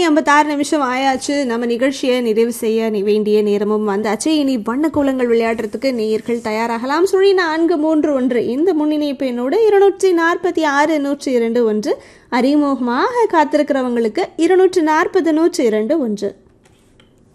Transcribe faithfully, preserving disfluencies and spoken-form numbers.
ஐம்பத்தாறு நிமிஷம் ஆயாச்சு. நம்ம நிகழ்ச்சியை நிறைவு செய்ய நி- வேண்டிய நேரமும் வந்தாச்சு. இனி வண்ண கோலங்கள் விளையாடுறதுக்கு நேயர்கள் தயாராகலாம். சுழி நான்கு மூன்று ஒன்று இந்த முன்னிணைப்பு எண்ணோடு இருநூற்றி நாற்பத்தி ஆறு நூற்றி இரண்டு ஒன்று, அறிமுகமாக காத்திருக்கிறவங்களுக்கு இருநூற்று நாற்பது நூற்றி இரண்டு ஒன்று.